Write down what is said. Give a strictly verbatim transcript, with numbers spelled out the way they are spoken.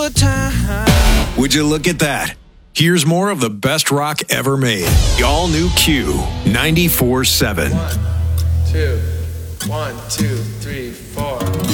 time. Would you look at that? Here's more of the best rock ever made. The all-new Q ninety-four seven. One, two, one, two, three, four.